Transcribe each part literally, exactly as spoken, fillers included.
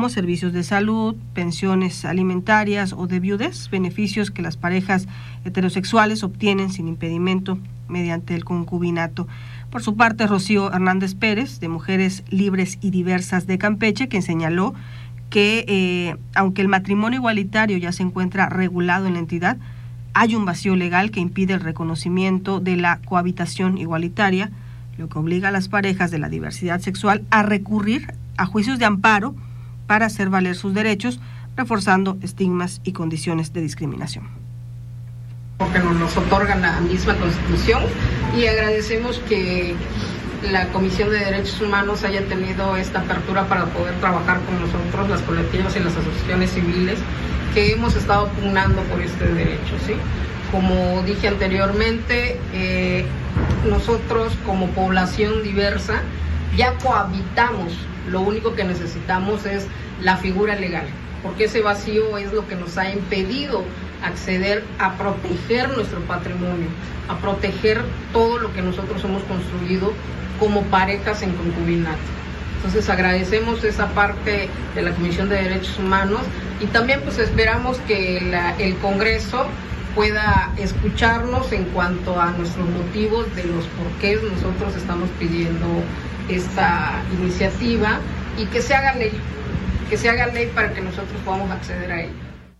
servicios de salud, pensiones alimentarias o de viudez, beneficios que las parejas heterosexuales obtienen sin impedimento mediante el concubinato. Por su parte, Rocío Hernández Pérez, de Mujeres Libres y Diversas de Campeche, quien señaló que eh, aunque el matrimonio igualitario ya se encuentra regulado en la entidad, hay un vacío legal que impide el reconocimiento de la cohabitación igualitaria, lo que obliga a las parejas de la diversidad sexual a recurrir a juicios de amparo para hacer valer sus derechos, reforzando estigmas y condiciones de discriminación. Porque nos los otorga la misma Constitución, y agradecemos que la Comisión de Derechos Humanos haya tenido esta apertura para poder trabajar con nosotros, las colectivas y las asociaciones civiles que hemos estado pugnando por este derecho, ¿sí? Como dije anteriormente, eh, nosotros como población diversa ya cohabitamos. Lo único que necesitamos es la figura legal, porque ese vacío es lo que nos ha impedido acceder a proteger nuestro patrimonio, a proteger todo lo que nosotros hemos construido como parejas en concubinato. Entonces agradecemos esa parte de la Comisión de Derechos Humanos, y también pues esperamos que la, el Congreso pueda escucharnos en cuanto a nuestros motivos de los porqués nosotros estamos pidiendo esta iniciativa, y que se haga ley, que se haga ley para que nosotros podamos acceder a ella.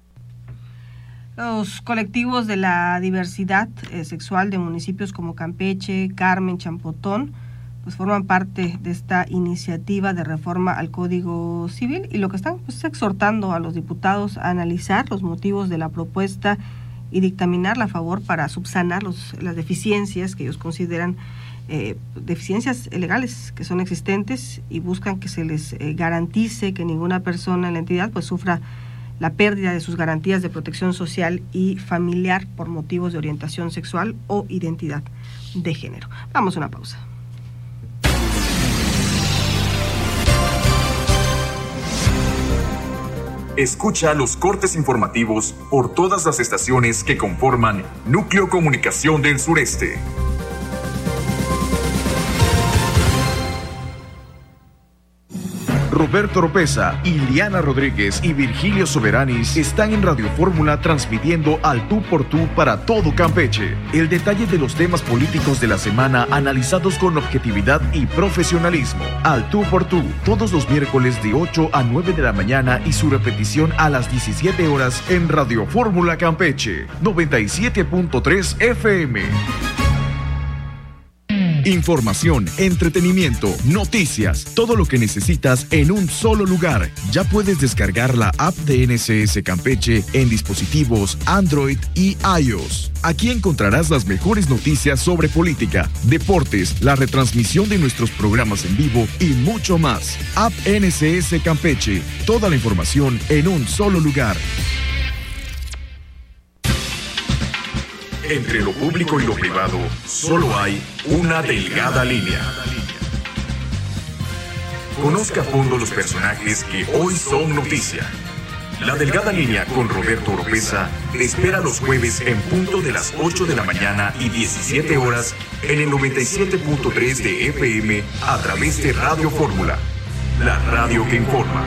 Los colectivos de la diversidad eh, sexual de municipios como Campeche, Carmen, Champotón, pues forman parte de esta iniciativa de reforma al Código Civil, y lo que están pues exhortando a los diputados a analizar los motivos de la propuesta y dictaminarla a favor para subsanar los, las deficiencias que ellos consideran eh, deficiencias legales que son existentes, y buscan que se les eh, garantice que ninguna persona en la entidad pues sufra la pérdida de sus garantías de protección social y familiar por motivos de orientación sexual o identidad de género. Vamos a una pausa. Escucha los cortes informativos por todas las estaciones que conforman Núcleo Comunicación del Sureste. Roberto Oropesa, Iliana Rodríguez y Virgilio Soberanis están en Radio Fórmula transmitiendo al tú por tú para todo Campeche. El detalle de los temas políticos de la semana analizados con objetividad y profesionalismo. Al tú por tú, todos los miércoles de ocho a nueve de la mañana, y su repetición a las diecisiete horas en Radio Fórmula Campeche, noventa y siete punto tres F M. Información, entretenimiento, noticias, todo lo que necesitas en un solo lugar. Ya puedes descargar la app de N S S Campeche en dispositivos Android y iOS. Aquí encontrarás las mejores noticias sobre política, deportes, la retransmisión de nuestros programas en vivo y mucho más. App N S S Campeche, toda la información en un solo lugar. Entre lo público y lo privado, solo hay una delgada línea. Conozca a fondo los personajes que hoy son noticia. La delgada línea con Roberto Oropesa te espera los jueves en punto de las ocho de la mañana y diecisiete horas en el noventa y siete punto tres de F M a través de Radio Fórmula, la radio que informa.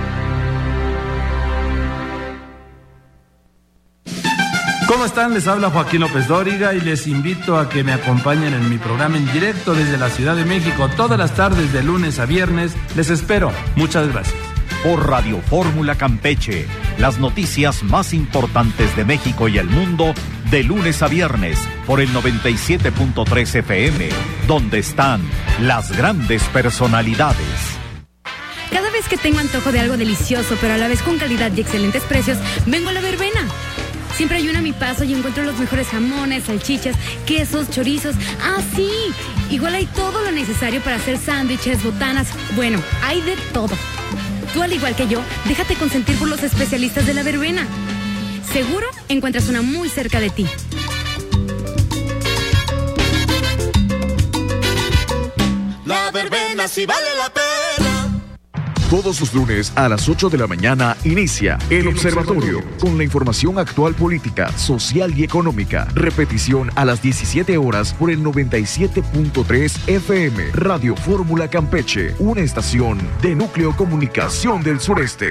¿Cómo están? Les habla Joaquín López Dóriga y les invito a que me acompañen en mi programa en directo desde la Ciudad de México todas las tardes de lunes a viernes. Les espero. Muchas gracias. Por Radio Fórmula Campeche, las noticias más importantes de México y el mundo de lunes a viernes por el noventa y siete punto tres F M, donde están las grandes personalidades. Cada vez que tengo antojo de algo delicioso, pero a la vez con calidad y excelentes precios, vengo a La Verbena. Siempre hay una a mi paso y encuentro los mejores jamones, salchichas, quesos, chorizos. ¡Ah, sí! Igual hay todo lo necesario para hacer sándwiches, botanas. Bueno, hay de todo. Tú, al igual que yo, déjate consentir por los especialistas de La Verbena. Seguro encuentras una muy cerca de ti. La Verbena sí vale la pena. Todos los lunes a las ocho de la mañana inicia El Observatorio, con la información actual política, social y económica. Repetición a las diecisiete horas por el noventa y siete punto tres F M. Radio Fórmula Campeche, una estación de Núcleo Comunicación del Sureste.